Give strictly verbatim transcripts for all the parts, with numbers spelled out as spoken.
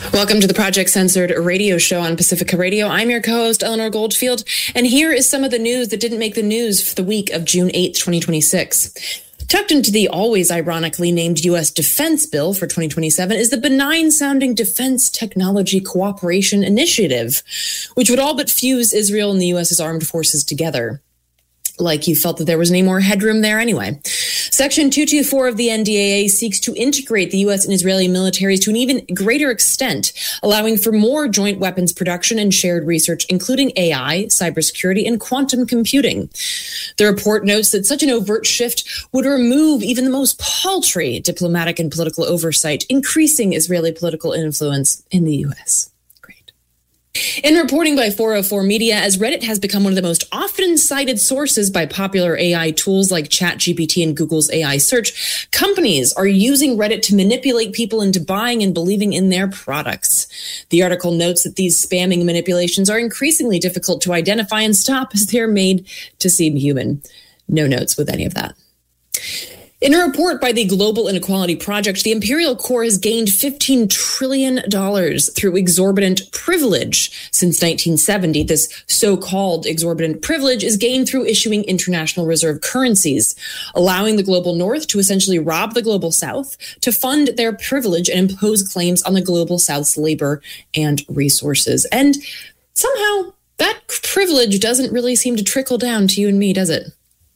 Welcome to the Project Censored radio show on Pacifica Radio. I'm your co-host, Eleanor Goldfield, and here is some of the news that didn't make the news for the week of June eighth, twenty twenty-six. Tucked into the always ironically named U S Defense Bill for twenty twenty-seven is the benign-sounding Defense Technology Cooperation Initiative, which would all but fuse Israel and the U S's armed forces together. Like you felt that there was any more headroom there anyway. Section two twenty-four of the N D A A seeks to integrate the U S and Israeli militaries to an even greater extent, allowing for more joint weapons production and shared research, including A I, cybersecurity, and quantum computing. The report notes that such an overt shift would remove even the most paltry diplomatic and political oversight, increasing Israeli political influence in the U S. In reporting by four oh four Media, as Reddit has become one of the most often cited sources by popular A I tools like ChatGPT and Google's A I search, companies are using Reddit to manipulate people into buying and believing in their products. The article notes that these spamming manipulations are increasingly difficult to identify and stop as they're made to seem human. No notes with any of that. In a report by the Global Inequality Project, the Imperial Corps has gained fifteen trillion dollars through exorbitant privilege since nineteen seventy. This so-called exorbitant privilege is gained through issuing international reserve currencies, allowing the global north to essentially rob the global south to fund their privilege and impose claims on the global south's labor and resources. And somehow that privilege doesn't really seem to trickle down to you and me, does it?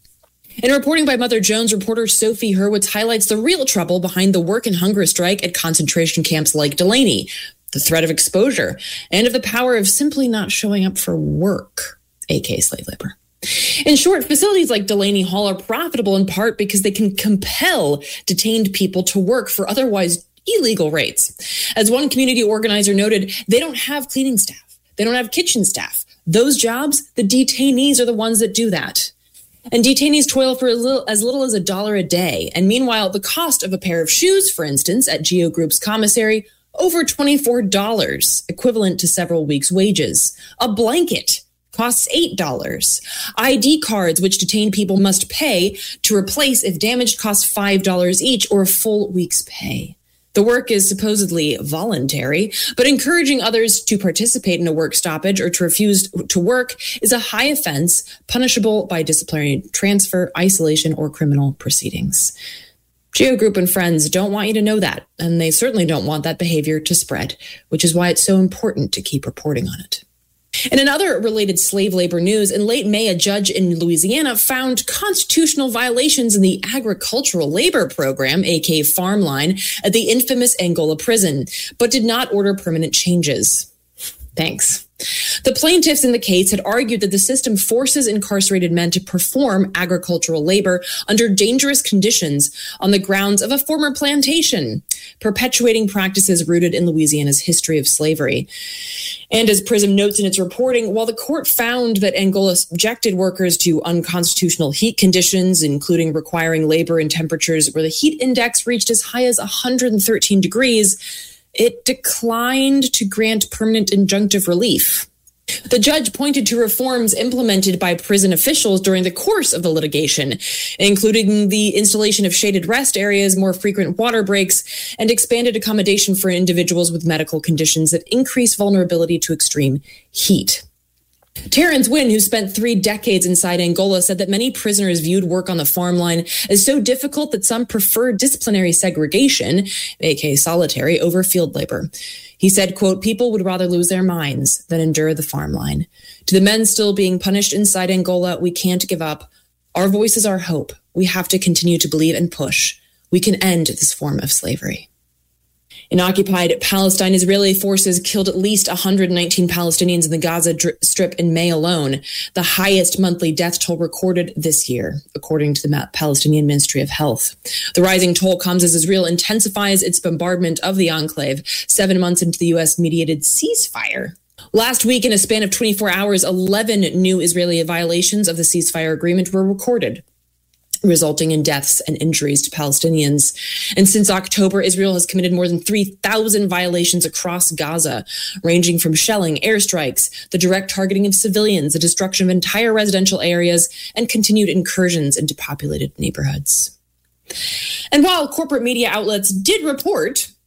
In reporting by Mother Jones, reporter Sophie Hurwitz highlights the real trouble behind the work and hunger strike at concentration camps like Delaney, the threat of exposure, and of the power of simply not showing up for work, aka slave labor. In short, facilities like Delaney Hall are profitable in part because they can compel detained people to work for otherwise illegal rates. As one community organizer noted, they don't have cleaning staff. They don't have kitchen staff. Those jobs, the detainees are the ones that do that. And detainees toil for as little, as little as a dollar a day. And meanwhile, the cost of a pair of shoes, for instance, at Geo Group's commissary, over twenty-four dollars, equivalent to several weeks' wages. A blanket costs eight dollars. I D cards, which detained people must pay to replace if damaged, cost five dollars each, or a full week's pay. The work is supposedly voluntary, but encouraging others to participate in a work stoppage or to refuse to work is a high offense, punishable by disciplinary transfer, isolation, or criminal proceedings. Geo Group and friends don't want you to know that, and they certainly don't want that behavior to spread, which is why it's so important to keep reporting on it. And in other related slave labor news, in late May, a judge in Louisiana found constitutional violations in the agricultural labor program, aka Farmline, at the infamous Angola prison, but did not order permanent changes. Thanks. The plaintiffs in the case had argued that the system forces incarcerated men to perform agricultural labor under dangerous conditions on the grounds of a former plantation, perpetuating practices rooted in Louisiana's history of slavery. And as PRISM notes in its reporting, while the court found that Angola subjected workers to unconstitutional heat conditions, including requiring labor in temperatures where the heat index reached as high as one hundred thirteen degrees, it declined to grant permanent injunctive relief. The judge pointed to reforms implemented by prison officials during the course of the litigation, including the installation of shaded rest areas, more frequent water breaks, and expanded accommodation for individuals with medical conditions that increase vulnerability to extreme heat. Terrence Wynn, who spent three decades inside Angola, said that many prisoners viewed work on the farm line as so difficult that some preferred disciplinary segregation, aka solitary, over field labor. He said, quote, "People would rather lose their minds than endure the farm line. To the men still being punished inside Angola, we can't give up. Our voice is our hope. We have to continue to believe and push. We can end this form of slavery." In occupied Palestine, Israeli forces killed at least one hundred nineteen Palestinians in the Gaza Strip in May alone, the highest monthly death toll recorded this year, according to the Palestinian Ministry of Health. The rising toll comes as Israel intensifies its bombardment of the enclave, seven months into the U S-mediated ceasefire. Last week, in a span of twenty-four hours, eleven new Israeli violations of the ceasefire agreement were recorded, resulting in deaths and injuries to Palestinians. And since October, Israel has committed more than three thousand violations across Gaza, ranging from shelling, airstrikes, the direct targeting of civilians, the destruction of entire residential areas, and continued incursions into populated neighborhoods. And while corporate media outlets did report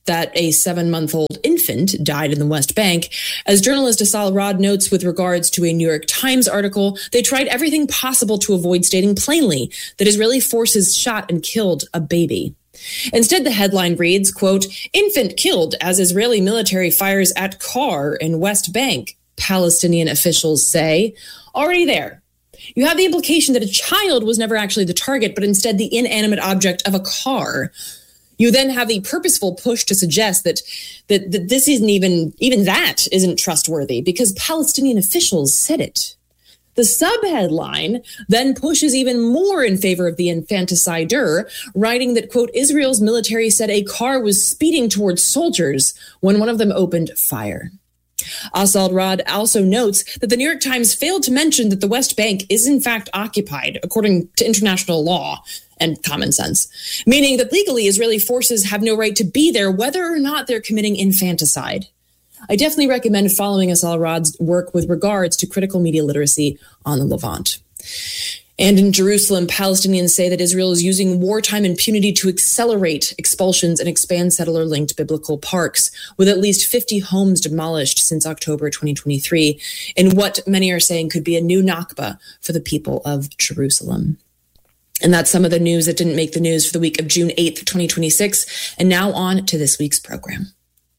that a seven-month-old infant died in the West Bank. As journalist Asal Rod notes with regards to a New York Times article, they tried everything possible to avoid stating plainly that Israeli forces shot and killed a baby. Instead, the headline reads, quote, "Infant killed as Israeli military fires at car in West Bank," Palestinian officials say. Already there. You have the implication that a child was never actually the target, but instead the inanimate object of a car. You then have the purposeful push to suggest that, that, that this isn't even, even that isn't trustworthy because Palestinian officials said it. The subheadline then pushes even more in favor of the infanticider, writing that, quote, "Israel's military said a car was speeding towards soldiers when one of them opened fire." Asal Rod also notes that the New York Times failed to mention that the West Bank is in fact occupied, according to international law and common sense, meaning that legally Israeli forces have no right to be there, whether or not they're committing infanticide. I definitely recommend following Asal Rod's work with regards to critical media literacy on the Levant. And in Jerusalem, Palestinians say that Israel is using wartime impunity to accelerate expulsions and expand settler-linked biblical parks, with at least fifty homes demolished since October twenty twenty-three, in what many are saying could be a new Nakba for the people of Jerusalem. And that's some of the news that didn't make the news for the week of June eighth, twenty twenty-six. And now on to this week's program.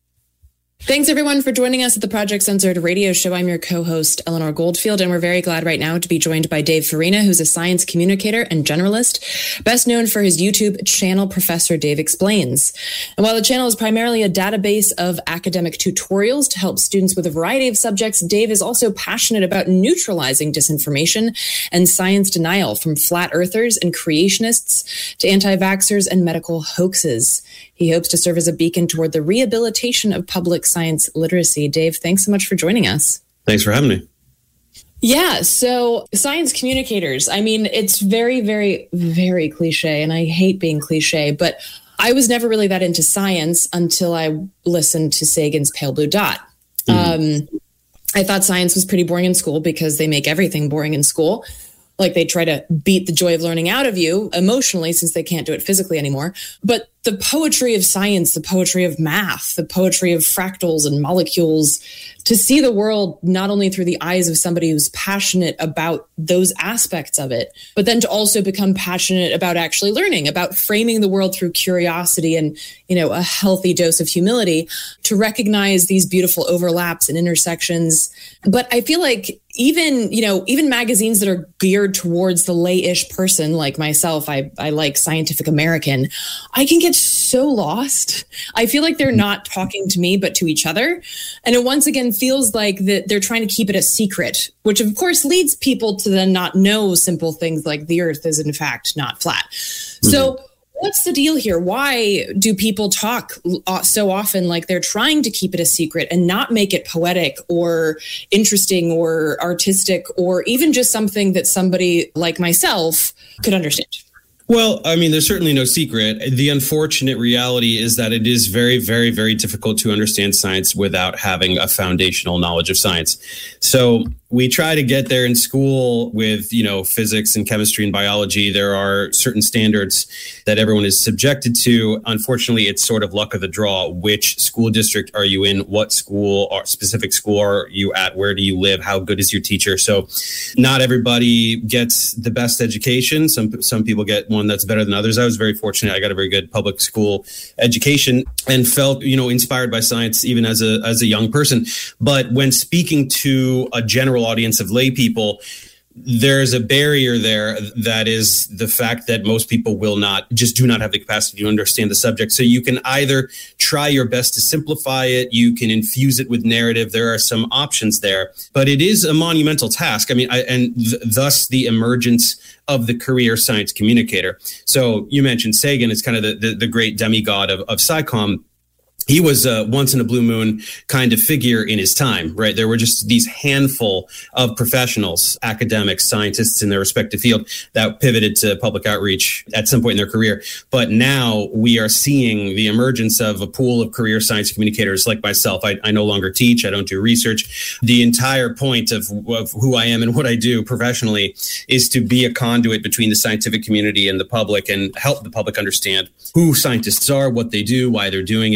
Thanks, everyone, for joining us at the Project Censored radio show. I'm your co-host, Eleanor Goldfield, and we're very glad right now to be joined by Dave Farina, who's a science communicator and generalist, best known for his YouTube channel, Professor Dave Explains. And while the channel is primarily a database of academic tutorials to help students with a variety of subjects, Dave is also passionate about neutralizing disinformation and science denial, from flat earthers and creationists to anti-vaxxers and medical hoaxes. He hopes to serve as a beacon toward the rehabilitation of public science literacy. Dave, thanks so much for joining us. Thanks for having me. Yeah, so science communicators, I mean, it's very, very, very cliche, and I hate being cliche, but I was never really that into science until I listened to Sagan's Pale Blue Dot. Mm-hmm. Um, I thought science was pretty boring in school because they make everything boring in school. Like they try to beat the joy of learning out of you emotionally since they can't do it physically anymore. But the poetry of science, the poetry of math, the poetry of fractals and molecules, to see the world not only through the eyes of somebody who's passionate about those aspects of it, but then to also become passionate about actually learning, about framing the world through curiosity and, you know, a healthy dose of humility, to recognize these beautiful overlaps and intersections. But I feel like even, you know, even magazines that are geared towards the lay-ish person like myself, I, I like Scientific American, I can get so lost. I feel like they're not talking to me, but to each other. And it once again feels like that they're trying to keep it a secret, which of course leads people to then not know simple things like the earth is in fact not flat. Mm-hmm. So what's the deal here? Why do people talk so often like they're trying to keep it a secret and not make it poetic or interesting or artistic or even just something that somebody like myself could understand? Well, I mean, there's certainly no secret. The unfortunate reality is that it is very, very, very difficult to understand science without having a foundational knowledge of science. So we try to get there in school with, you know, physics and chemistry and biology. There are certain standards that everyone is subjected to. Unfortunately, it's sort of luck of the draw. Which school district are you in? What school or specific school are you at? Where do you live? How good is your teacher? So not everybody gets the best education. Some some people get one that's better than others. I was very fortunate. I got a very good public school education and felt, you know, inspired by science even as a as a young person. But when speaking to a general audience of lay people, there's a barrier there that is the fact that most people will not, just do not have the capacity to understand the subject. So you can either try your best to simplify it, you can infuse it with narrative. There are some options there, but it is a monumental task. I mean, I, and th- thus the emergence of the career science communicator. So you mentioned Sagan is kind of the, the, the great demigod of, of SciComm. He was a once in a blue moon kind of figure in his time, right? There were just these handful of professionals, academics, scientists in their respective field that pivoted to public outreach at some point in their career. But now we are seeing the emergence of a pool of career science communicators like myself. I, I no longer teach. I don't do research. The entire point of, of who I am and what I do professionally is to be a conduit between the scientific community and the public and help the public understand who scientists are, what they do, why they're doing it, et cetera.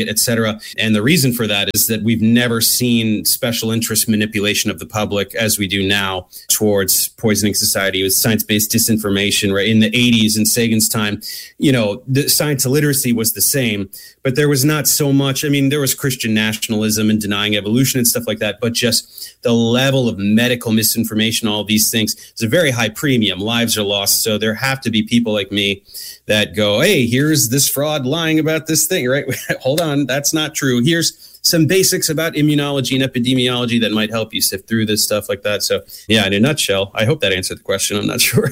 cetera. And the reason for that is that we've never seen special interest manipulation of the public as we do now towards poisoning society with science-based disinformation. Right in the eighties, in Sagan's time, you know, the science literacy was the same, but there was not so much. I mean, there was Christian nationalism and denying evolution and stuff like that, but just the level of medical misinformation, all these things, is a very high premium. Lives are lost. So there have to be people like me that go, hey, here's this fraud lying about this thing, right? Hold on, that's not true. Here's some basics about immunology and epidemiology that might help you sift through this stuff like that. So yeah, in a nutshell, I hope that answered the question. I'm not sure.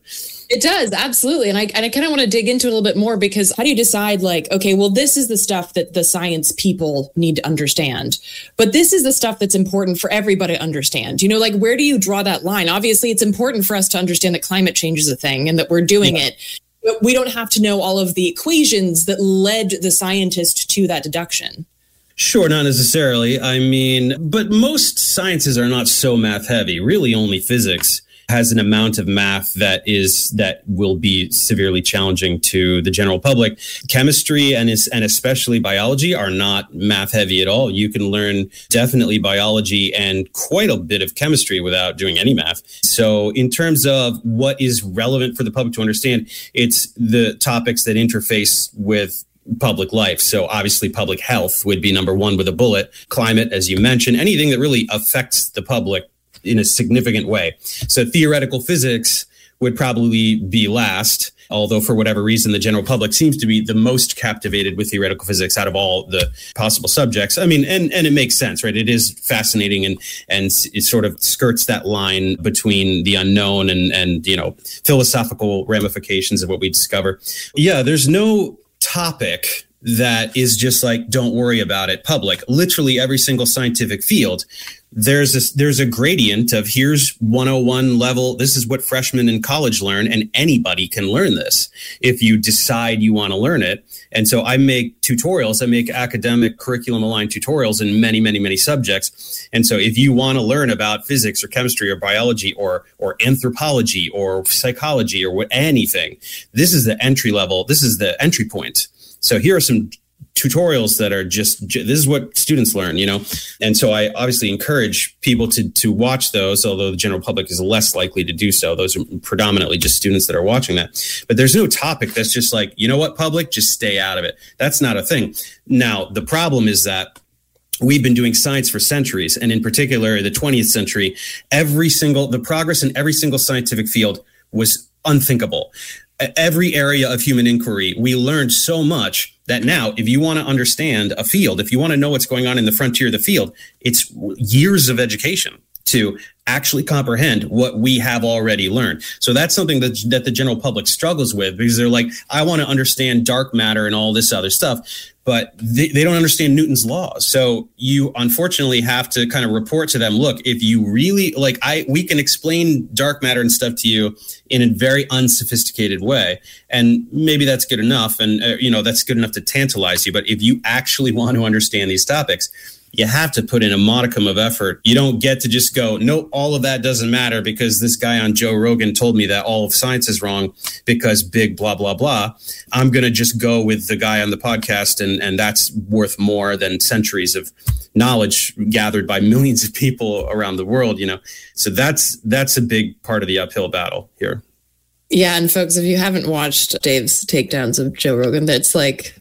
It does, absolutely. And I, and I kind of want to dig into it a little bit more, because how do you decide, like, okay, well, this is the stuff that the science people need to understand, but this is the stuff that's important for everybody to understand? You know, like, where do you draw that line? Obviously, it's important for us to understand that climate change is a thing and that we're doing yeah. it. But we don't have to know all of the equations that led the scientist to that deduction. Sure, not necessarily. I mean, but most sciences are not so math heavy. Really, only physics has an amount of math that is that will be severely challenging to the general public. Chemistry and is, and especially biology are not math heavy at all. You can learn definitely biology and quite a bit of chemistry without doing any math. So in terms of what is relevant for the public to understand, it's the topics that interface with public life. So obviously public health would be number one with a bullet. Climate, as you mentioned, anything that really affects the public in a significant way. So theoretical physics would probably be last, although for whatever reason, the general public seems to be the most captivated with theoretical physics out of all the possible subjects. I mean, and, and it makes sense, right? It is fascinating and, and it sort of skirts that line between the unknown and, and, you know, philosophical ramifications of what we discover. Yeah, there's no topic that is just like, don't worry about it, public. Literally every single scientific field, there's a, there's a gradient of here's one oh one level. This is what freshmen in college learn, and anybody can learn this if you decide you want to learn it. And so I make tutorials. I make academic curriculum aligned tutorials in many, many, many subjects. And so if you want to learn about physics or chemistry or biology or or anthropology or psychology or what, anything, this is the entry level. This is the entry point. So here are some tutorials that are just, this is what students learn, you know? And so I obviously encourage people to to watch those, although the general public is less likely to do so. Those are predominantly just students that are watching that. But there's no topic that's just like, you know what, public, just stay out of it. That's not a thing. Now, the problem is that we've been doing science for centuries, and in particular, the twentieth century, every single, the progress in every single scientific field was unthinkable. Every area of human inquiry, we learned so much that now, if you want to understand a field, if you want to know what's going on in the frontier of the field, it's years of education to actually comprehend what we have already learned. So that's something that, that the general public struggles with, because they're like, I want to understand dark matter and all this other stuff, but they, they don't understand Newton's laws. So you unfortunately have to kind of report to them, look, if you really like, I, we can explain dark matter and stuff to you in a very unsophisticated way. And maybe that's good enough. And, uh, you know, that's good enough to tantalize you. But if you actually want to understand these topics, you have to put in a modicum of effort. You don't get to just go, no, all of that doesn't matter because this guy on Joe Rogan told me that all of science is wrong because big blah, blah, blah. I'm going to just go with the guy on the podcast, and, and that's worth more than centuries of knowledge gathered by millions of people around the world, you know. So that's that's a big part of the uphill battle here. Yeah, and folks, if you haven't watched Dave's takedowns of Joe Rogan, that's like,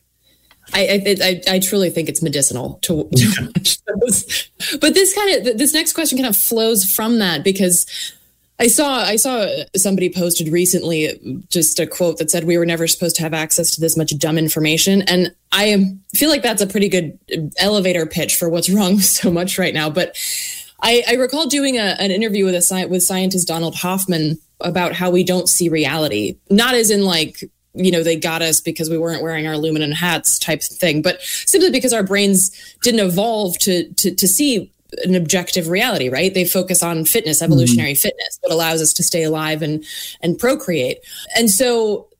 I, I I truly think it's medicinal to, to watch those. But this kind of this next question kind of flows from that, because I saw I saw somebody posted recently just a quote that said we were never supposed to have access to this much dumb information, and I feel like that's a pretty good elevator pitch for what's wrong with so much right now. But I, I recall doing a, an interview with a with scientist Donald Hoffman about how we don't see reality, not as in like, you know, they got us because we weren't wearing our aluminum hats type thing, but simply because our brains didn't evolve to to, to see an objective reality, right? They focus on fitness, evolutionary mm-hmm. fitness, what allows us to stay alive and and procreate. And so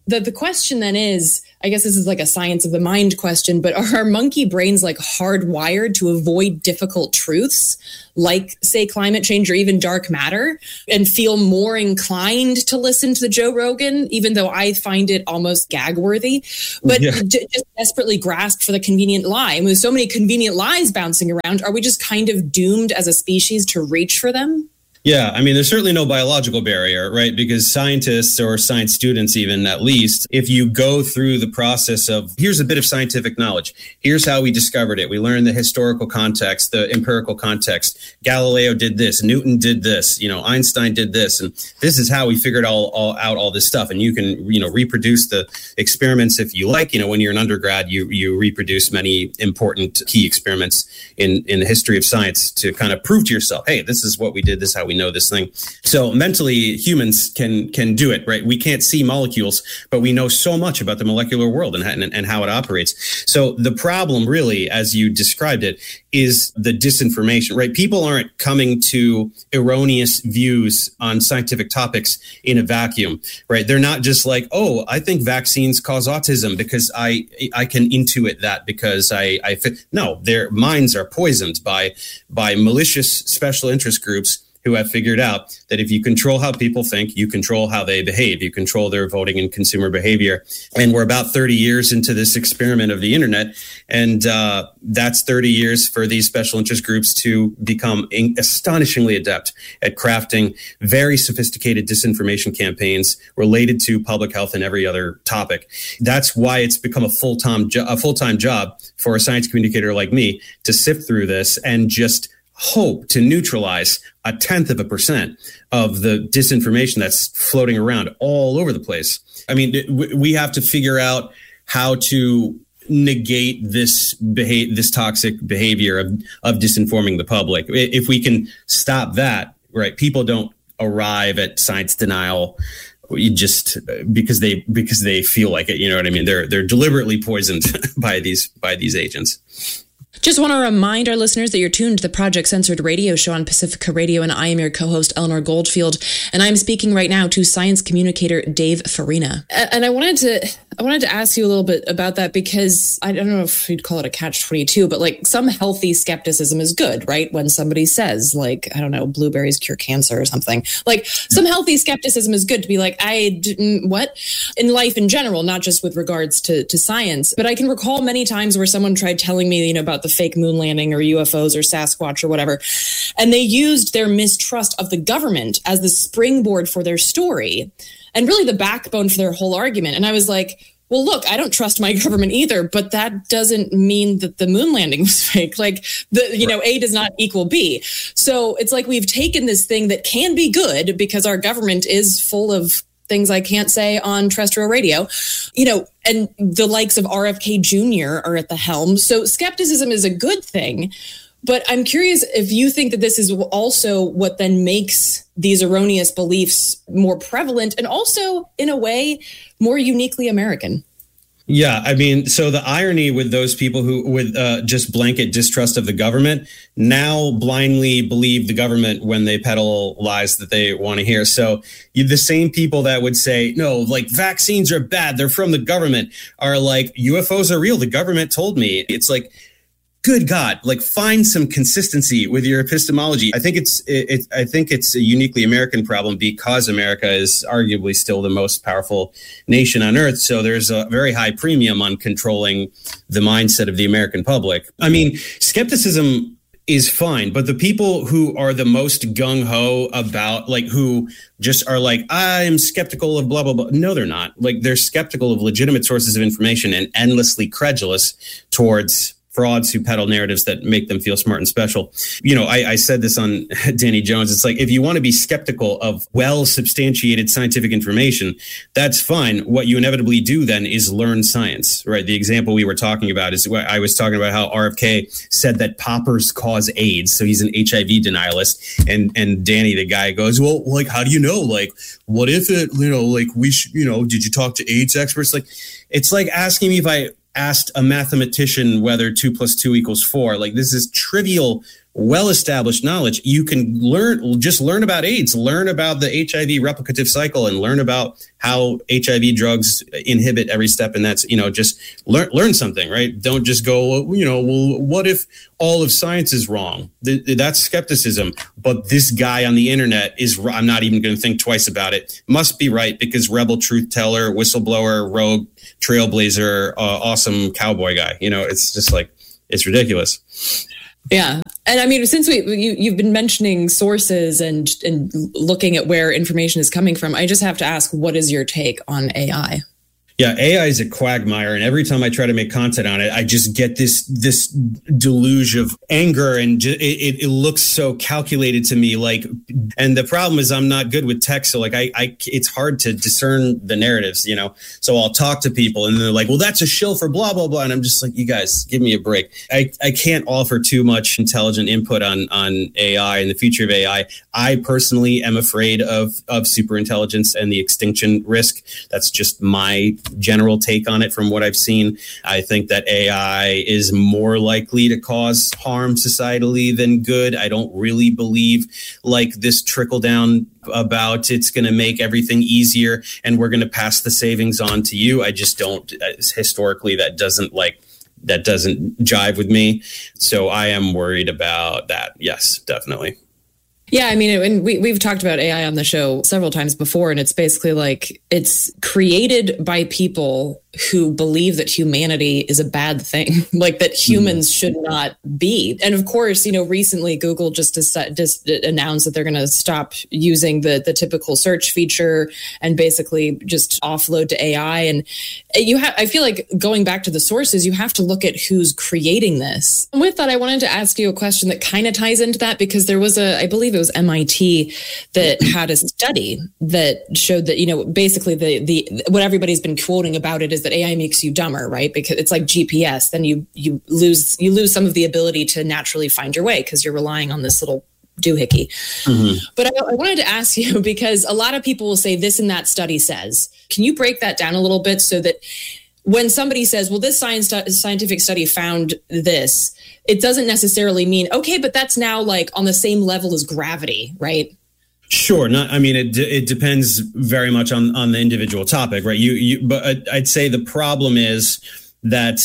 the, the question then is, I guess this is like a science of the mind question, but are our monkey brains like hardwired to avoid difficult truths, like, say, climate change or even dark matter, and feel more inclined to listen to the Joe Rogan, even though I find it almost gag worthy, but yeah. d- just desperately grasp for the convenient lie? And with so many convenient lies bouncing around, are we just kind of doomed as a species to reach for them? Yeah, I mean, there's certainly no biological barrier, right? Because scientists or science students, even at least, if you go through the process of, here's a bit of scientific knowledge, here's how we discovered it. We learned the historical context, the empirical context. Galileo did this, Newton did this, you know, Einstein did this, and this is how we figured all, all out all this stuff. And you can, you know, reproduce the experiments if you like. You know, when you're an undergrad, you you reproduce many important key experiments in in the history of science to kind of prove to yourself, hey, this is what we did, this is how we know this thing. So mentally, humans can can do it, right? We can't see molecules, but we know so much about the molecular world and, and, and how it operates. So the problem really, as you described it, is the disinformation, right? People aren't coming to erroneous views on scientific topics in a vacuum, right? They're not just like, oh, I think vaccines cause autism because I I can intuit that because I, I fit. No, their minds are poisoned by by malicious special interest groups who have figured out that if you control how people think, you control how they behave, you control their voting and consumer behavior. And we're about thirty years into this experiment of the internet. And uh, that's thirty years for these special interest groups to become in- astonishingly adept at crafting very sophisticated disinformation campaigns related to public health and every other topic. That's why it's become a full-time jo- a full-time job for a science communicator like me to sift through this and just hope to neutralize a tenth of a percent of the disinformation that's floating around all over the place. I mean, we have to figure out how to negate this behavior, this toxic behavior of, of disinforming the public. If we can stop that, right, people don't arrive at science denial just because they because they feel like it. You know what I mean? They're they're deliberately poisoned by these by these agents. Just want to remind our listeners that you're tuned to the Project Censored radio show on Pacifica Radio, and I am your co-host, Eleanor Goldfield, and I'm speaking right now to science communicator Dave Farina. And I wanted to I wanted to ask you a little bit about that because I don't know if you'd call it a catch twenty-two, but like some healthy skepticism is good, right? When somebody says like, I don't know, blueberries cure cancer or something, like some healthy skepticism is good to be like, I didn't, what? In life in general, not just with regards to, to science. But I can recall many times where someone tried telling me, you know, about the fake moon landing or U F Os or Sasquatch or whatever. And they used their mistrust of the government as the springboard for their story and really the backbone for their whole argument. And I was like, well, look, I don't trust my government either, but that doesn't mean that the moon landing was fake. Like, the you know, A does not equal B. So it's like we've taken this thing that can be good because our government is full of things I can't say on terrestrial radio, you know, and the likes of R F K Junior are at the helm. So skepticism is a good thing. But I'm curious if you think that this is also what then makes these erroneous beliefs more prevalent and also, in a way, more uniquely American. Yeah, I mean, so the irony with those people who with uh, just blanket distrust of the government now blindly believe the government when they peddle lies that they want to hear. So you, the same people that would say, no, like vaccines are bad, they're from the government, are like, U F Os are real, the government told me. It's like, good God, like find some consistency with your epistemology. I think it's it, it, I think it's a uniquely American problem because America is arguably still the most powerful nation on earth. So there's a very high premium on controlling the mindset of the American public. I mean, skepticism is fine, but the people who are the most gung-ho about, like, who just are like, I'm skeptical of blah, blah, blah. No, they're not. Like, they're skeptical of legitimate sources of information and endlessly credulous towards frauds who peddle narratives that make them feel smart and special. You know, I, I said this on Danny Jones. It's like, if you want to be skeptical of well-substantiated scientific information, that's fine. What you inevitably do then is learn science, right? The example we were talking about is I was talking about how R F K said that poppers cause AIDS. So he's an H I V denialist. And, and Danny, the guy, goes, well, like, how do you know? Like, what if it, you know, like we should, you know, did you talk to AIDS experts? Like, it's like asking me if I asked a mathematician whether two plus two equals four. Like, this is trivial well-established knowledge. You can learn, just learn about AIDS, learn about the H I V replicative cycle, and learn about how H I V drugs inhibit every step. And that's, you know, just learn, learn something, right? Don't just go, you know, well, what if all of science is wrong? That's skepticism. But this guy on the internet is, I'm not even going to think twice about it. Must be right because rebel, truth teller, whistleblower, rogue, trailblazer, uh, awesome cowboy guy. You know, it's just like, it's ridiculous. Yeah. And I mean, since we you, you've been mentioning sources and and looking at where information is coming from, I just have to ask, what is your take on A I? Yeah, A I is a quagmire, and every time I try to make content on it, I just get this this deluge of anger, and ju- it, it looks so calculated to me. Like, and the problem is I'm not good with text, so like I, I it's hard to discern the narratives, you know. So I'll talk to people, and they're like, "Well, that's a shill for blah blah blah," and I'm just like, "You guys, give me a break." I, I can't offer too much intelligent input on on A I and the future of A I. I personally am afraid of of superintelligence and the extinction risk. That's just my general take on it from what I've seen. I think that A I is more likely to cause harm societally than good. I don't really believe like this trickle down about it's going to make everything easier and we're going to pass the savings on to you. I just don't. Historically, that doesn't like that doesn't jive with me. So I am worried about that. Yes, definitely. Yeah, I mean, and we, we've talked about A I on the show several times before, and it's basically like it's created by people who believe that humanity is a bad thing, like that humans mm. should not be. And of course, you know, recently Google just, just announced that they're going to stop using the, the typical search feature and basically just offload to A I. And you have, I feel like going back to the sources, you have to look at who's creating this. And with that, I wanted to ask you a question that kind of ties into that, because there was a, I believe it was M I T that had a study that showed that, you know, basically the, the, what everybody's been quoting about it is that A I makes you dumber, right? Because it's like G P S. Then you you lose you lose some of the ability to naturally find your way because you're relying on this little doohickey. Mm-hmm. But I, I wanted to ask you, because a lot of people will say this and that study says. Can you break that down a little bit so that when somebody says, well, this science scientific study found this, it doesn't necessarily mean, okay, but that's now like on the same level as gravity, right? Sure. Not. I mean, it it depends very much on, on the individual topic, right? You you. But I'd say the problem is that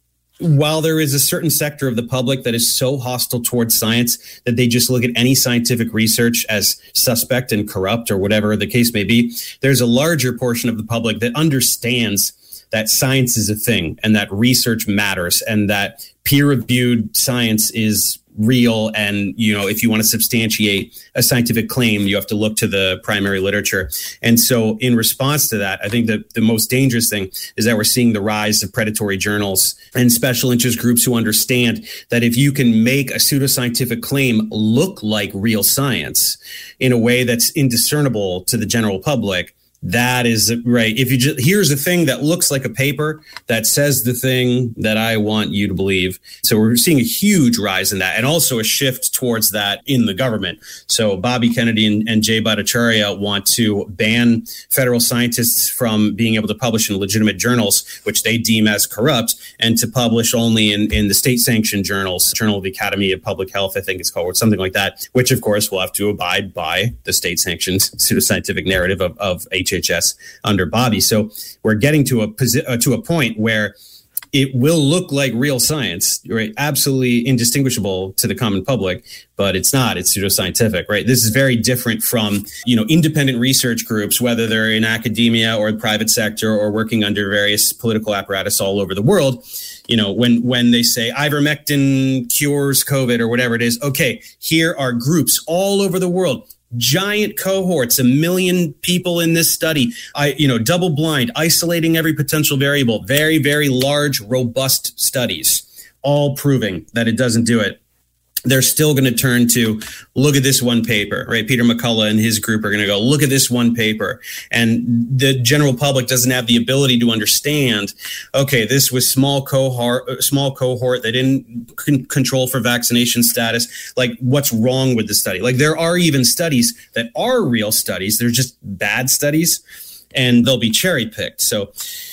while there is a certain sector of the public that is so hostile towards science that they just look at any scientific research as suspect and corrupt or whatever the case may be, there's a larger portion of the public that understands that science is a thing and that research matters and that peer-reviewed science is real. And, you know, if you want to substantiate a scientific claim, you have to look to the primary literature. And so in response to that, I think that the most dangerous thing is that we're seeing the rise of predatory journals and special interest groups who understand that if you can make a pseudoscientific claim look like real science in a way that's indiscernible to the general public, that is right. If you just, here's a thing that looks like a paper that says the thing that I want you to believe. So we're seeing a huge rise in that, and also a shift towards that in the government. So Bobby Kennedy and, and Jay Bhattacharya want to ban federal scientists from being able to publish in legitimate journals, which they deem as corrupt, and to publish only in, in the state-sanctioned journals, Journal of the Academy of Public Health, I think it's called, or something like that, which of course will have to abide by the state-sanctioned pseudoscientific narrative of, of H H S under Bobby. So we're getting to a posi- uh, to a point where it will look like real science, right? Absolutely indistinguishable to the common public, but it's not. It's pseudoscientific, right? This is very different from, you know, independent research groups, whether they're in academia or the private sector or working under various political apparatus all over the world. You know, when when they say ivermectin cures COVID or whatever it is, okay, here are groups all over the world. Giant cohorts, a million people in this study, I, you know, double blind, isolating every potential variable, very, very large, robust studies, all proving that it doesn't do it. They're still going to turn to, look at this one paper, right? Peter McCullough and his group are going to go, look at this one paper. And the general public doesn't have the ability to understand, okay, this was small cohort, small cohort. They didn't c- control for vaccination status. Like, what's wrong with the study? Like, there are even studies that are real studies. They're just bad studies, and they'll be cherry picked. So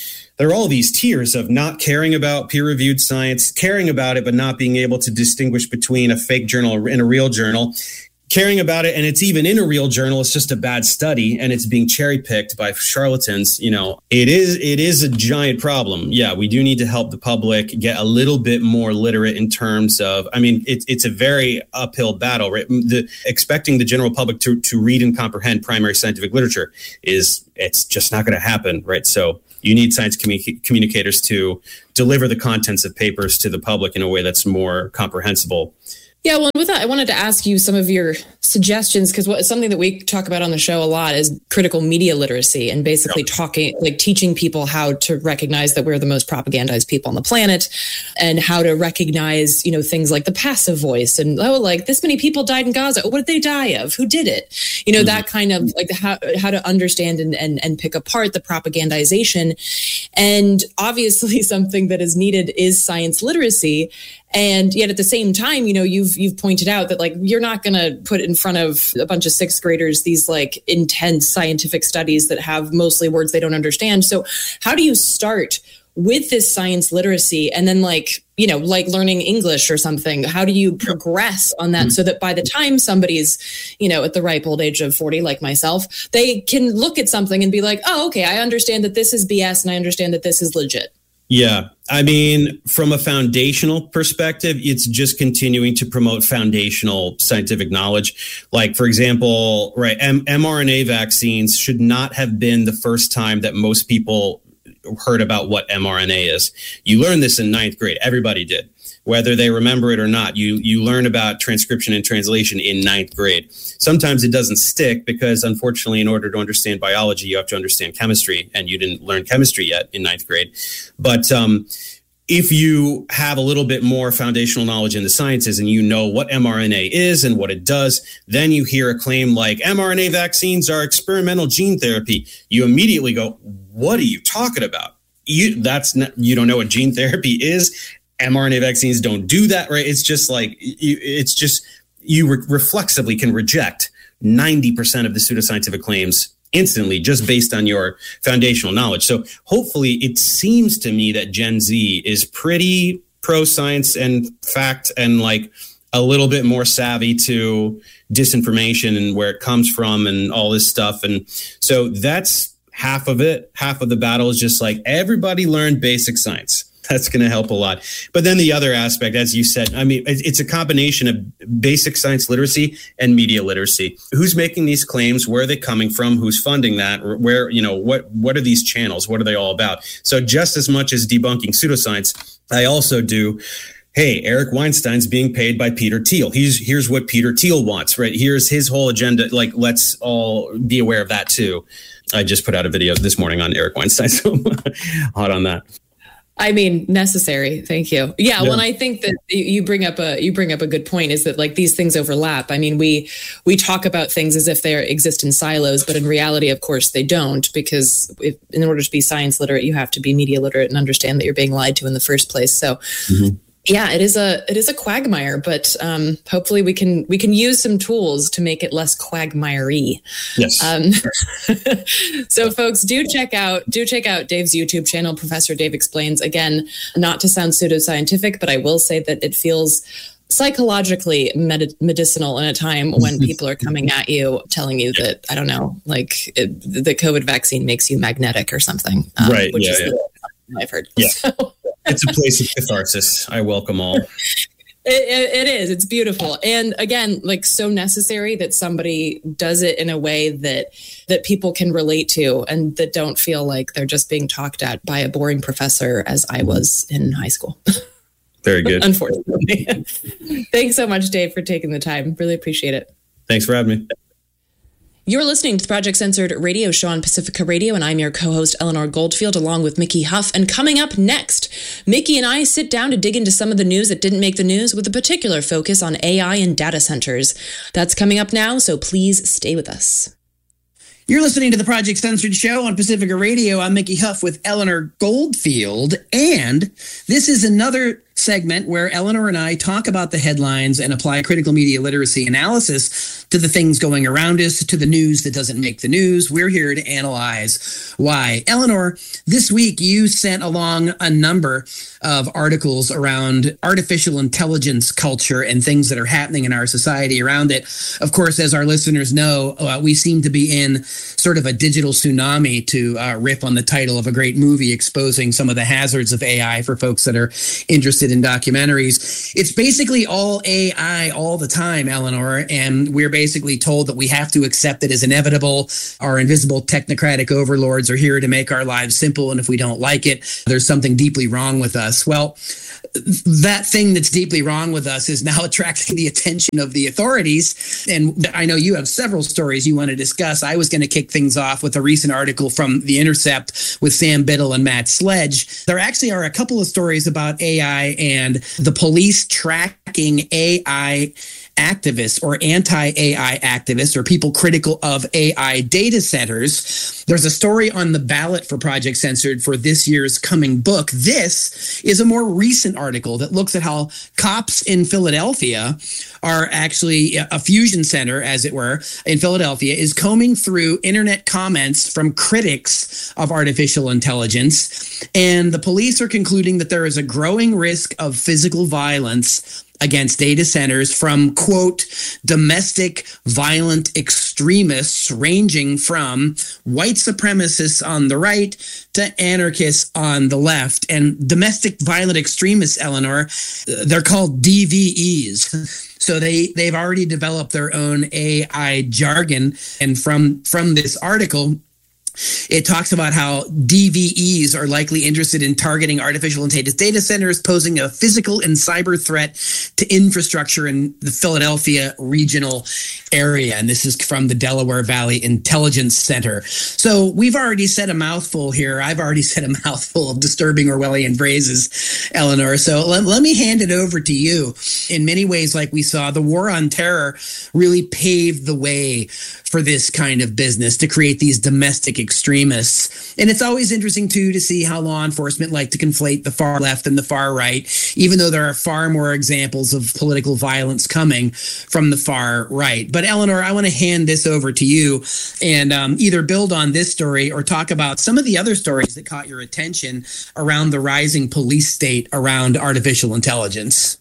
there are all these tiers of not caring about peer-reviewed science, caring about it, but not being able to distinguish between a fake journal and a real journal, caring about it, and it's even in a real journal, it's just a bad study, and it's being cherry-picked by charlatans. You know, it is it is a giant problem. Yeah, we do need to help the public get a little bit more literate in terms of, I mean, it, it's a very uphill battle, right? The, expecting the general public to, to read and comprehend primary scientific literature is, it's just not going to happen, right? So you need science commu- communicators to deliver the contents of papers to the public in a way that's more comprehensible. Yeah, well, with that, I wanted to ask you some of your suggestions, because what something that we talk about on the show a lot is critical media literacy, and basically yeah. talking, like teaching people how to recognize that we're the most propagandized people on the planet, and how to recognize, you know, things like the passive voice, and oh, like this many people died in Gaza. What did they die of? Who did it? You know, mm-hmm. that kind of like how how to understand and, and and pick apart the propagandization. And obviously, something that is needed is science literacy. And yet at the same time, you know, you've you've pointed out that like you're not going to put in front of a bunch of sixth graders these like intense scientific studies that have mostly words they don't understand. So how do you start with this science literacy and then like, you know, like learning English or something? How do you progress on that mm-hmm. so that by the time somebody's, you know, at the ripe old age of forty, like myself, they can look at something and be like, oh, okay, I understand that this is B S and I understand that this is legit. Yeah. I mean, from a foundational perspective, it's just continuing to promote foundational scientific knowledge. Like, for example, right, M- mRNA vaccines should not have been the first time that most people heard about what mRNA is. You learned this in ninth grade. Everybody did. Whether they remember it or not, you you learn about transcription and translation in ninth grade. Sometimes it doesn't stick because, unfortunately, in order to understand biology, you have to understand chemistry, and you didn't learn chemistry yet in ninth grade. But um, if you have a little bit more foundational knowledge in the sciences and you know what mRNA is and what it does, then you hear a claim like mRNA vaccines are experimental gene therapy. You immediately go, "What are you talking about? You that's not, you don't know what gene therapy is." mRNA vaccines don't do that, right? It's just like, you, it's just, you re- reflexively can reject ninety percent of the pseudoscientific claims instantly just based on your foundational knowledge. So hopefully it seems to me that Gen Z is pretty pro-science and fact and like a little bit more savvy to disinformation and where it comes from and all this stuff. And so that's half of it. Half of the battle is just like everybody learn basic science. That's going to help a lot. But then the other aspect, as you said, I mean, it's a combination of basic science literacy and media literacy. Who's making these claims? Where are they coming from? Who's funding that? Where, you know, what, what are these channels? What are they all about? So just as much as debunking pseudoscience, I also do, hey, Eric Weinstein's being paid by Peter Thiel. He's, here's what Peter Thiel wants, right? Here's his whole agenda. Like, let's all be aware of that too. I just put out a video this morning on Eric Weinstein, so hot on that. I mean, necessary. Thank you. Yeah, yeah. Well, I think that you bring up a you bring up a good point. Is that like these things overlap? I mean, we we talk about things as if they exist in silos, but in reality, of course, they don't. Because if, in order to be science literate, you have to be media literate and understand that you're being lied to in the first place. So. Mm-hmm. Yeah, it is a it is a quagmire, but um, hopefully we can we can use some tools to make it less quagmire-y. Yes. Um, so, folks, do check out do check out Dave's YouTube channel, Professor Dave Explains. Again, not to sound pseudoscientific, but I will say that it feels psychologically med- medicinal in a time when people are coming at you, telling you that I don't know, like it, the COVID vaccine makes you magnetic or something. Um, right. Which yeah. is yeah. the I've heard. Yeah. So. It's a place of catharsis. I welcome all. It, it, it is. It's beautiful. And again, like so necessary that somebody does it in a way that that people can relate to and that don't feel like they're just being talked at by a boring professor as I was in high school. Very good. Unfortunately. Thanks so much, Dave, for taking the time. Really appreciate it. Thanks for having me. You're listening to the Project Censored radio show on Pacifica Radio, and I'm your co-host, Eleanor Goldfield, along with Mickey Huff. And coming up next, Mickey and I sit down to dig into some of the news that didn't make the news with a particular focus on A I and data centers. That's coming up now, so please stay with us. You're listening to the Project Censored show on Pacifica Radio. I'm Mickey Huff with Eleanor Goldfield, and this is another segment where Eleanor and I talk about the headlines and apply critical media literacy analysis to the things going around us, to the news that doesn't make the news. We're here to analyze why. Eleanor, this week you sent along a number of articles around artificial intelligence culture and things that are happening in our society around it. Of course, as our listeners know, uh, we seem to be in sort of a digital tsunami, to uh, riff on the title of a great movie exposing some of the hazards of A I for folks that are interested in documentaries. It's basically all A I all the time, Eleanor, and we're basically told that we have to accept it as inevitable. Our invisible technocratic overlords are here to make our lives simple, and if we don't like it, there's something deeply wrong with us. Well, that thing that's deeply wrong with us is now attracting the attention of the authorities. And I know you have several stories you want to discuss. I was going to kick things off with a recent article from The Intercept with Sam Biddle and Matt Sledge. There actually are a couple of stories about A I and the police tracking A I activists or anti-A I activists or people critical of A I data centers. There's a story on the ballot for Project Censored for this year's coming book. This is a more recent article that looks at how cops in Philadelphia are actually a fusion center, as it were, in Philadelphia, is combing through internet comments from critics of artificial intelligence. And the police are concluding that there is a growing risk of physical violence against data centers from, quote, domestic violent extremists ranging from white supremacists on the right to anarchists on the left. And domestic violent extremists, Eleanor, they're called D V Es. So they, they've already developed their own A I jargon. And from, from this article, it talks about how D V Es are likely interested in targeting artificial intelligence data centers, posing a physical and cyber threat to infrastructure in the Philadelphia regional area. And this is from the Delaware Valley Intelligence Center. So we've already said a mouthful here. I've already said a mouthful of disturbing Orwellian phrases, Eleanor. So let, let me hand it over to you. In many ways, like we saw, the war on terror really paved the way for this kind of business to create these domestic extremists. And it's always interesting, too, to see how law enforcement like to conflate the far left and the far right, even though there are far more examples of political violence coming from the far right. But Eleanor, I want to hand this over to you and um, either build on this story or talk about some of the other stories that caught your attention around the rising police state around artificial intelligence.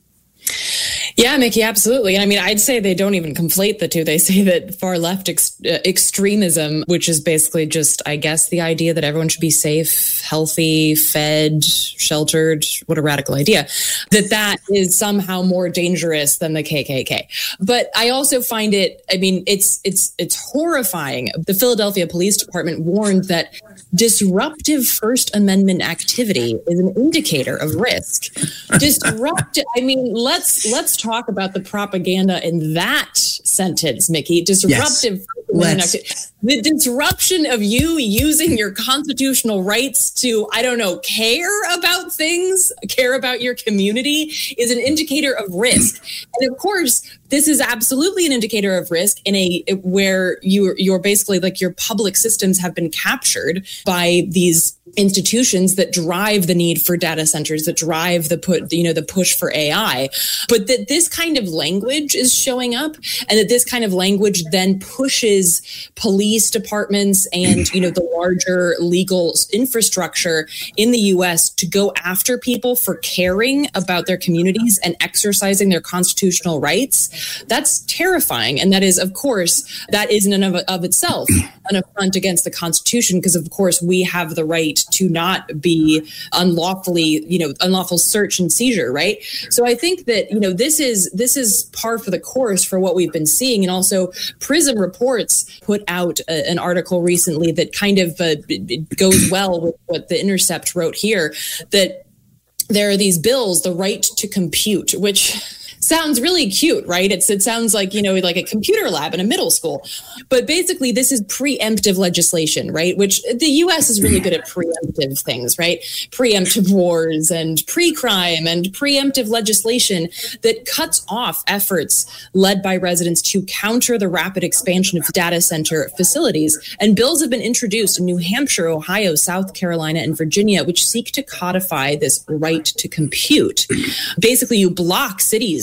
Yeah, Mickey, absolutely. And I mean, I'd say they don't even conflate the two. They say that far left ex- uh, extremism, which is basically just, I guess, the idea that everyone should be safe, healthy, fed, sheltered. What a radical idea. That that is somehow more dangerous than the K K K. But I also find it, I mean, it's it's it's horrifying. The Philadelphia Police Department warned that disruptive First Amendment activity is an indicator of risk. Disruptive, I mean, let's let's talk about the propaganda in that sentence, Mickey. Disruptive Yes. First Amendment activity. The disruption of you using your constitutional rights to, I don't know, care about things, care about your community is an indicator of risk. And of course, this is absolutely an indicator of risk in a where you you're basically like your public systems have been captured by these institutions that drive the need for data centers, that drive the put, you know, the push for A I, but that this kind of language is showing up, and that this kind of language then pushes police departments and, you know, the larger legal infrastructure in the U S to go after people for caring about their communities and exercising their constitutional rights. That's terrifying, and that is, of course, that is in and of, of itself an affront against the Constitution, because, of course, we have the right to not be unlawfully, you know, unlawful search and seizure, right? So I think that, you know, this is this is par for the course for what we've been seeing. And also Prism Reports put out a, an article recently that kind of uh, it goes well with what The Intercept wrote here, that there are these bills, the right to compute, which sounds really cute, right? It's, it sounds like, you know, like a computer lab in a middle school. But basically, this is preemptive legislation, right? Which the U S is really good at preemptive things, right? Preemptive wars and pre-crime and preemptive legislation that cuts off efforts led by residents to counter the rapid expansion of data center facilities. And bills have been introduced in New Hampshire, Ohio, South Carolina, and Virginia, which seek to codify this right to compute. Basically, you block cities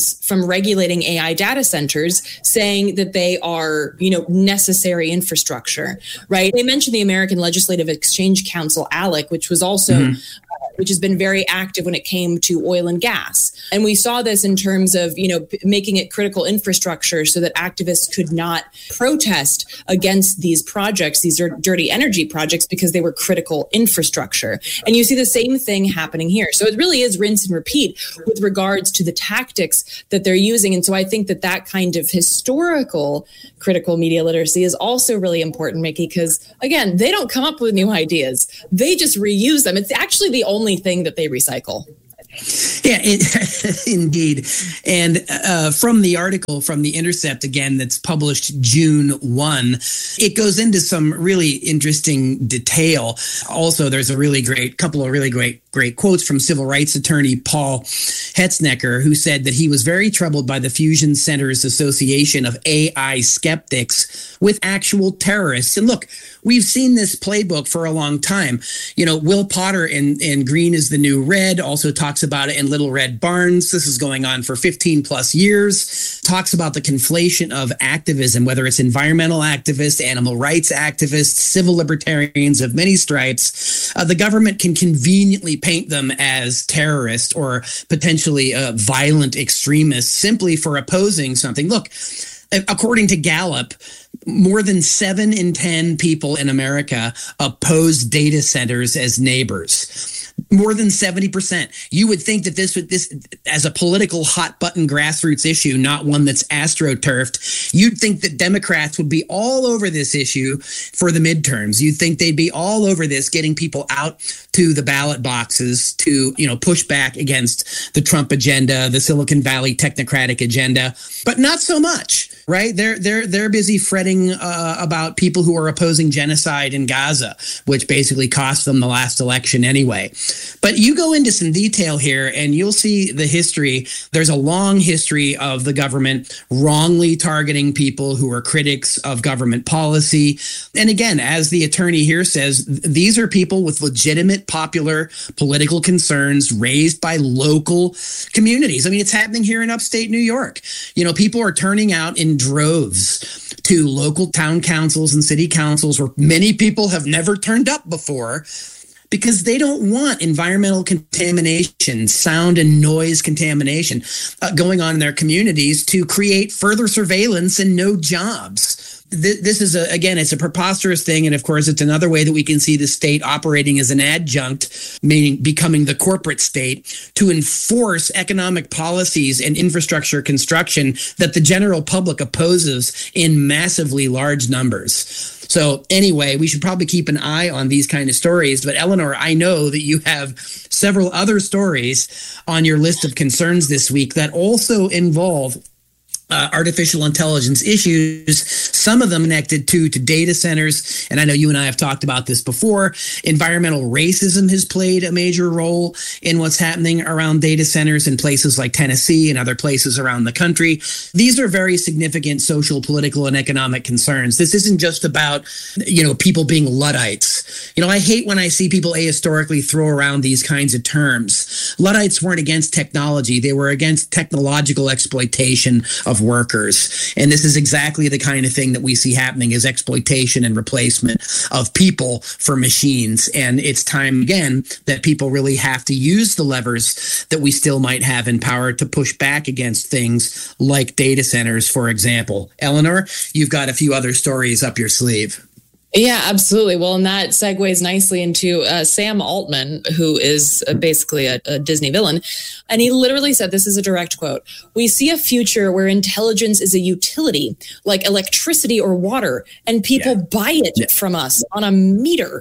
news from regulating A I data centers, saying that they are, you know, necessary infrastructure, right? They mentioned the American Legislative Exchange Council, ALEC, which was also mm-hmm. uh, which has been very active when it came to oil and gas. And we saw this in terms of, you know, p- making it critical infrastructure so that activists could not protest against these projects, these are dirty energy projects, because they were critical infrastructure. And you see the same thing happening here. So it really is rinse and repeat with regards to the tactics that they're using. And so I think that that kind of historical critical media literacy is also really important, Mickey, because, again, they don't come up with new ideas. They just reuse them. It's actually the only thing that they recycle. Yeah, it, indeed. And uh, from the article from The Intercept, again, that's published June first, it goes into some really interesting detail. Also, there's a really great couple of really great great quotes from civil rights attorney Paul Hetznecker, who said that he was very troubled by the Fusion Center's association of A I skeptics with actual terrorists. And look, we've seen this playbook for a long time. You know, Will Potter in, in Green is the New Red also talks about it in Little Red Barns. This is going on for fifteen plus years. Talks about the conflation of activism, whether it's environmental activists, animal rights activists, civil libertarians of many stripes. Uh, the government can conveniently paint them as terrorists or potentially uh, violent extremists simply for opposing something. Look, according to Gallup, more than seven in ten people in America oppose data centers as neighbors. More than seventy percent. You would think that this would this as a political hot button grassroots issue, not one that's astroturfed. You'd think that Democrats would be all over this issue for the midterms. You'd think they'd be all over this, getting people out to the ballot boxes to, you know, push back against the Trump agenda, the Silicon Valley technocratic agenda, but not so much. Right? They're they're they're busy fretting uh, about people who are opposing genocide in Gaza, which basically cost them the last election anyway. But you go into some detail here and you'll see the history. There's a long history of the government wrongly targeting people who are critics of government policy. And again, as the attorney here says, these are people with legitimate popular political concerns raised by local communities. I mean, it's happening here in upstate New York. You know, people are turning out in droves to local town councils and city councils where many people have never turned up before because they don't want environmental contamination, sound and noise contamination uh, going on in their communities to create further surveillance and no jobs. This is, a, again, it's a preposterous thing. And of course, it's another way that we can see the state operating as an adjunct, meaning becoming the corporate state, to enforce economic policies and infrastructure construction that the general public opposes in massively large numbers. So anyway, we should probably keep an eye on these kind of stories. But Eleanor, I know that you have several other stories on your list of concerns this week that also involve Uh, artificial intelligence issues, some of them connected to, to data centers. And I know you and I have talked about this before. Environmental racism has played a major role in what's happening around data centers in places like Tennessee and other places around the country. These are very significant social, political, and economic concerns. This isn't just about, you know, people being Luddites. You know, I hate when I see people ahistorically throw around these kinds of terms. Luddites weren't against technology. They were against technological exploitation of workers. And this is exactly the kind of thing that we see happening, is exploitation and replacement of people for machines. And it's time again that people really have to use the levers that we still might have in power to push back against things like data centers, for example. Eleanor, you've got a few other stories up your sleeve. Yeah, absolutely. Well, and that segues nicely into uh, Sam Altman, who is uh, basically a, a Disney villain. And he literally said, this is a direct quote, "We see a future where intelligence is a utility like electricity or water, and people yeah. buy it yeah. from us on a meter."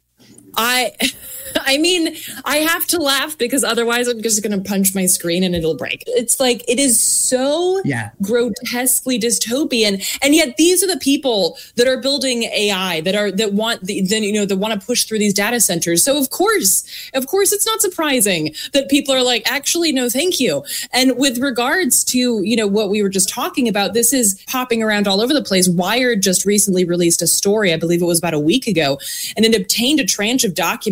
I... I mean, I have to laugh because otherwise I'm just going to punch my screen and it'll break. It's like, it is so yeah. grotesquely dystopian. And yet these are the people that are building A I, that are, that want the, then, you know, that want to push through these data centers. So of course, of course, it's not surprising that people are like, actually, no, thank you. And with regards to, you know, what we were just talking about, this is popping around all over the place. Wired just recently released a story, I believe it was about a week ago, and it obtained a tranche of documents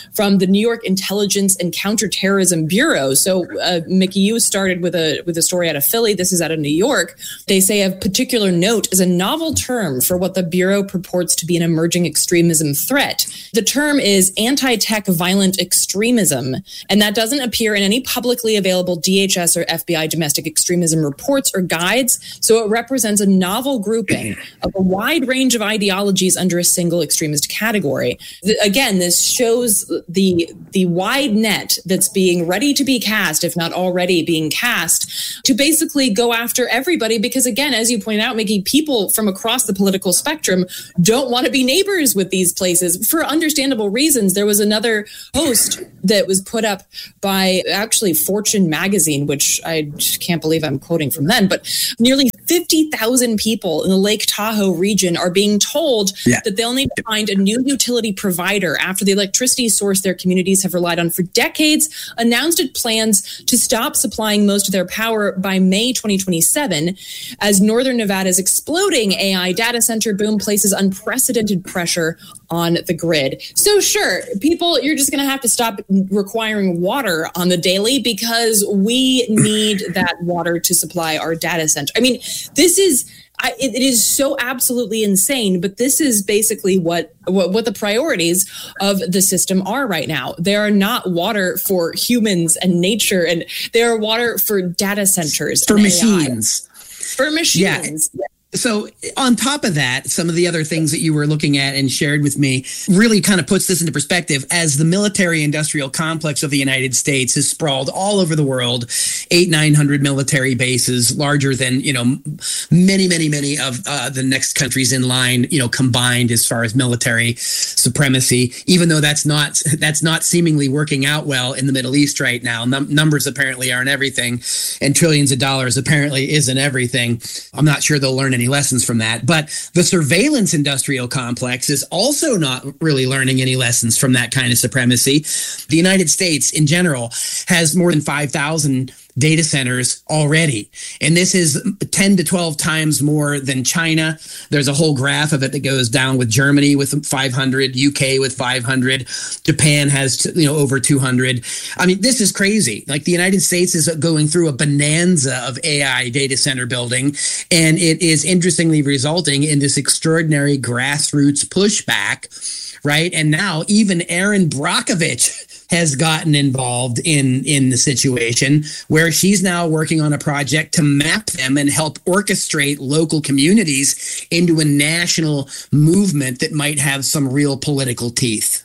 from the New York Intelligence and Counterterrorism Bureau. So, uh, Mickey, you started with a with a story out of Philly. This is out of New York. They say of particular note is a novel term for what the Bureau purports to be an emerging extremism threat. The term is anti-tech violent extremism, and that doesn't appear in any publicly available D H S or F B I domestic extremism reports or guides. So it represents a novel grouping of a wide range of ideologies under a single extremist category. The, again, this shows the the wide net that's being ready to be cast, if not already being cast, to basically go after everybody. Because again, as you pointed out, Mickey, people from across the political spectrum don't want to be neighbors with these places for understandable reasons. There was another post that was put up by actually Fortune magazine, which I can't believe I'm quoting from then, but nearly fifty thousand people in the Lake Tahoe region are being told yeah. that they'll need to find a new utility provider after the electricity source their communities have relied on for decades announced its plans to stop supplying most of their power by May twenty twenty-seven, as Northern Nevada's exploding A I data center boom places unprecedented pressure on the grid. So sure, people, you're just going to have to stop requiring water on the daily because we need that water to supply our data center. I mean, this is, I, it, it is so absolutely insane, but this is basically what, what what the priorities of the system are right now. They are not water for humans and nature, and they are water for data centers. For machines. A I. For machines. Yeah. So on top of that, some of the other things that you were looking at and shared with me really kind of puts this into perspective as the military industrial complex of the United States is sprawled all over the world, eight, nine hundred military bases, larger than, you know, many, many, many of uh, the next countries in line, you know, combined as far as military supremacy, even though that's not that's not seemingly working out well in the Middle East right now. Num- numbers apparently aren't everything, and trillions of dollars apparently isn't everything. I'm not sure they'll learn any lessons from that. But the surveillance industrial complex is also not really learning any lessons from that kind of supremacy. The United States in general has more than five thousand data centers already. And this is ten to twelve times more than China. There's a whole graph of it that goes down with Germany with five hundred, U K with five hundred, Japan has, you know, over two hundred. I mean, this is crazy. Like the United States is going through a bonanza of A I data center building, and it is interestingly resulting in this extraordinary grassroots pushback, right? And now even Erin Brockovich has gotten involved in, in the situation where she's now working on a project to map them and help orchestrate local communities into a national movement that might have some real political teeth.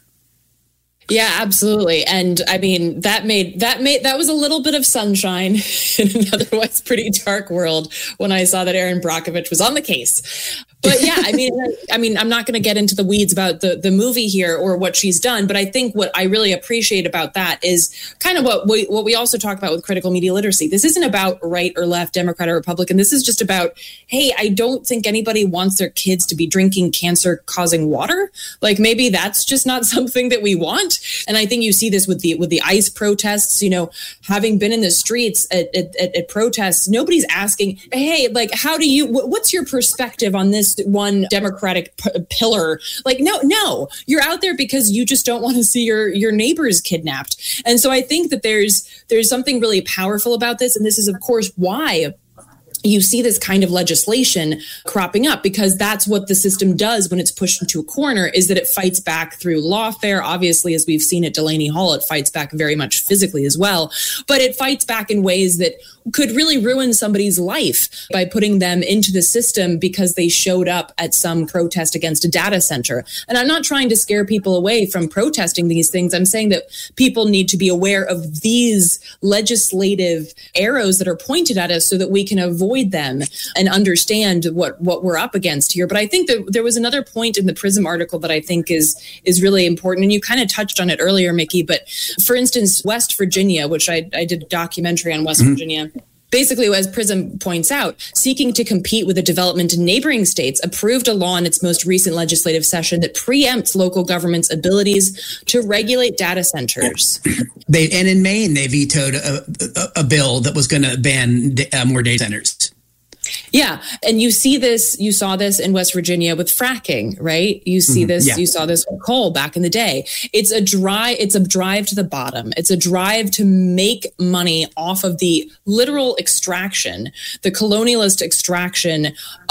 Yeah, absolutely. And I mean, that made that made that was a little bit of sunshine in an otherwise pretty dark world when I saw that Erin Brockovich was on the case. But yeah, I mean, I mean, I'm not going to get into the weeds about the, the movie here or what she's done, but I think what I really appreciate about that is kind of what we, what we also talk about with critical media literacy. This isn't about right or left, Democrat or Republican. This is just about, hey, I don't think anybody wants their kids to be drinking cancer-causing water. Like maybe that's just not something that we want. And I think you see this with the with the ICE protests. You know, having been in the streets at at, at protests, nobody's asking, hey, like, how do you? What's your perspective on this one Democratic p- pillar? Like, no, no, you're out there because you just don't want to see your your neighbors kidnapped. And so I think that there's there's something really powerful about this, and this is, of course, why you see this kind of legislation cropping up, because that's what the system does when it's pushed into a corner, is that it fights back through lawfare. Obviously, as we've seen at Delaney Hall, it fights back very much physically as well, but it fights back in ways that could really ruin somebody's life by putting them into the system because they showed up at some protest against a data center. And I'm not trying to scare people away from protesting these things. I'm saying that people need to be aware of these legislative arrows that are pointed at us so that we can avoid them and understand what, what we're up against here. But I think that there was another point in the Prism article that I think is, is really important. And you kind of touched on it earlier, Mickey. But for instance, West Virginia, which I, I did a documentary on West mm-hmm. Virginia, basically, as Prism points out, seeking to compete with the development in neighboring states, approved a law in its most recent legislative session that preempts local governments' abilities to regulate data centers. They and in Maine, they vetoed a, a, a bill that was going to ban uh, more data centers. Yeah. And you see this, you saw this in West Virginia with fracking, right? You see mm-hmm. this, yeah. you saw this with coal back in the day. It's a dry, it's a drive to the bottom. It's a drive to make money off of the literal extraction, the colonialist extraction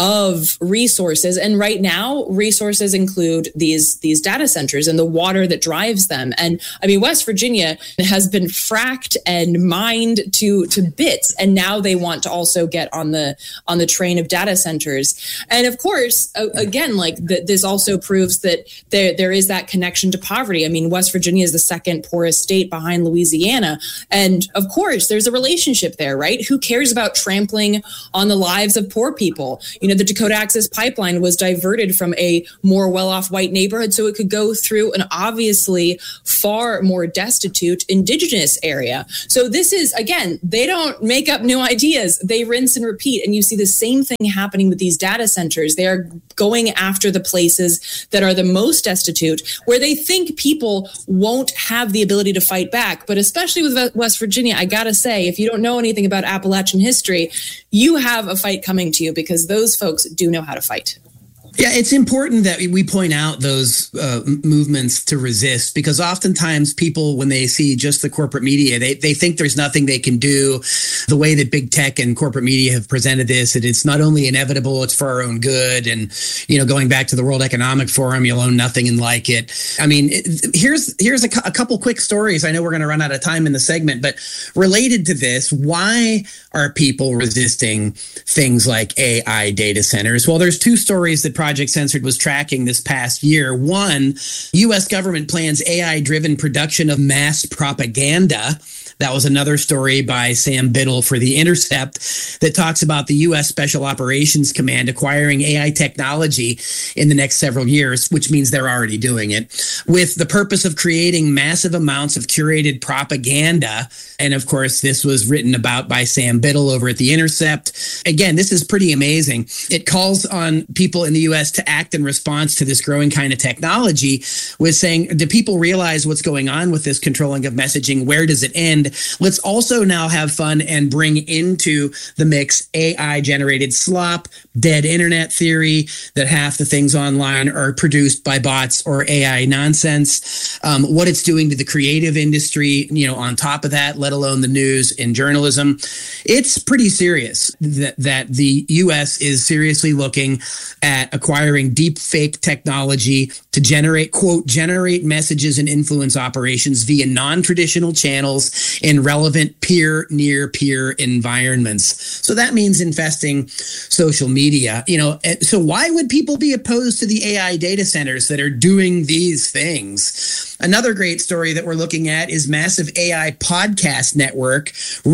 of resources. And right now, resources include these, these data centers and the water that drives them. And I mean, West Virginia has been fracked and mined to, to bits. And now they want to also get on the, on the train of data centers. And of course, again, like th- this also proves that there there is that connection to poverty. I mean, West Virginia is the second poorest state behind Louisiana. And of course, there's a relationship there, right? Who cares about trampling on the lives of poor people? You know, the Dakota Access Pipeline was diverted from a more well-off white neighborhood so it could go through an obviously far more destitute indigenous area. So this is, again, they don't make up new ideas. They rinse and repeat. And you see the same thing happening with these data centers. They are going after the places that are the most destitute, where they think people won't have the ability to fight back. But especially with West Virginia, I gotta say, if you don't know anything about Appalachian history, you have a fight coming to you, because those folks do know how to fight. Yeah, it's important that we point out those uh, movements to resist, because oftentimes people, when they see just the corporate media, they, they think there's nothing they can do. The way that big tech and corporate media have presented this, that it's not only inevitable, it's for our own good. And, you know, going back to the World Economic Forum, you'll own nothing and like it. I mean, it, here's here's a, a couple quick stories. I know we're going to run out of time in the segment, but related to this, why are people resisting things like A I data centers? Well, there's two stories that Project Censored was tracking this past year. One, U S government plans A I-driven production of mass propaganda. That was another story by Sam Biddle for The Intercept that talks about the U S Special Operations Command acquiring A I technology in the next several years, which means they're already doing it, with the purpose of creating massive amounts of curated propaganda. And of course, this was written about by Sam Biddle over at The Intercept. Again, this is pretty amazing. It calls on people in the U S to act in response to this growing kind of technology, with saying, do people realize what's going on with this controlling of messaging? Where does it end? Let's also now have fun and bring into the mix A I-generated slop, dead internet theory, that half the things online are produced by bots or A I nonsense, um, what it's doing to the creative industry, you know, on top of that, let alone the news and journalism. It's pretty serious that, that the U S is seriously looking at acquiring deep fake technology to generate, quote, generate messages and influence operations via non-traditional channels in relevant peer, near peer environments. So that means infesting social media. You know, so why would people be opposed to the A I data centers that are doing these things? Another great story that we're looking at is massive A I podcast network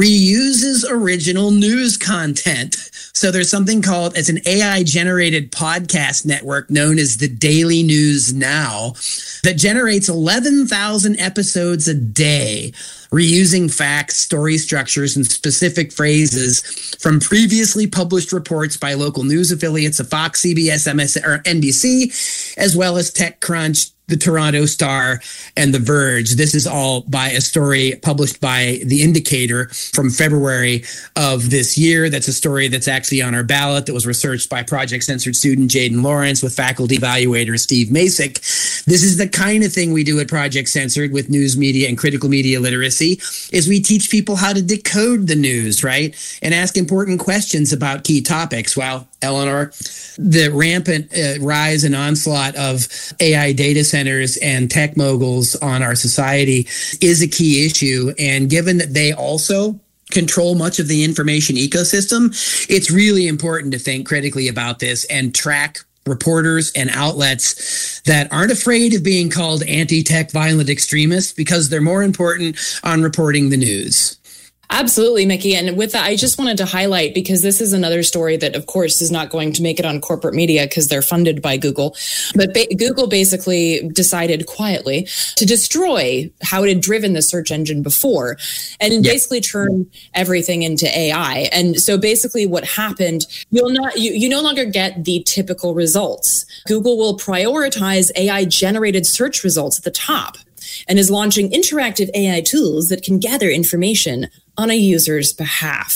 reuses original news content. So there's something called, it's an A I generated podcast network known as the Daily News Now that generates eleven thousand episodes a day, reusing facts, story structures, and specific phrases from previously published reports by local news affiliates of Fox, C B S, M S, or N B C, as well as TechCrunch, the Toronto Star, and The Verge. This is all by a story published by The Indicator from February of this year. That's a story that's actually on our ballot that was researched by Project Censored student Jaden Lawrence with faculty evaluator Steve Masick. This is the kind of thing we do at Project Censored with news media and critical media literacy, is we teach people how to decode the news, right? And ask important questions about key topics. Well, Eleanor, the rampant uh, rise and onslaught of A I data centers and tech moguls on our society is a key issue. And given that they also control much of the information ecosystem, it's really important to think critically about this and track reporters and outlets that aren't afraid of being called anti-tech violent extremists, because they're more important on reporting the news. Absolutely, Mickey. And with that, I just wanted to highlight, because this is another story that, of course, is not going to make it on corporate media because they're funded by Google. But ba- Google basically decided quietly to destroy how it had driven the search engine before, and yeah. basically turn everything into A I. And so basically what happened, you'll not, you, you no longer get the typical results. Google will prioritize A I-generated search results at the top, and is launching interactive A I tools that can gather information on a user's behalf.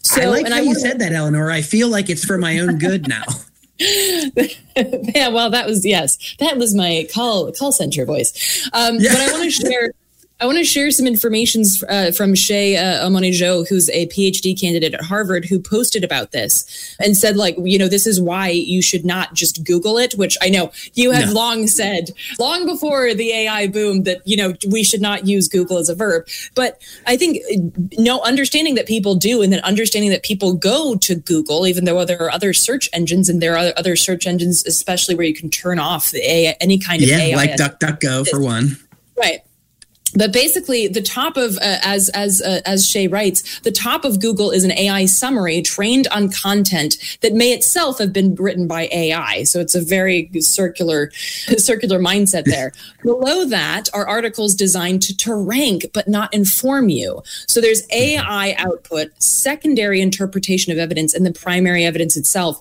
So, I like and how I you wanna- said that, Eleanor. I feel like it's for my own good now. Yeah, well, that was, yes, that was my call call center voice. Um, Yeah. But I want to share. I want to share some information uh, from Shay uh, Omonijo, who's a PhD candidate at Harvard, who posted about this and said, like, you know, this is why you should not just Google it, which I know you have No. long said, long before the A I boom, that, you know, we should not use Google as a verb. But I think no understanding that people do, and then understanding that people go to Google, even though there are other search engines, and there are other search engines, especially where you can turn off the A I, any kind of Yeah, A I. like DuckDuckGo for one. Right. But basically, the top of, uh, as as uh, as Shay writes, the top of Google is an A I summary trained on content that may itself have been written by A I. So it's a very circular, circular mindset there. Below that are articles designed to, to rank but not inform you. So there's A I output, secondary interpretation of evidence, and the primary evidence itself.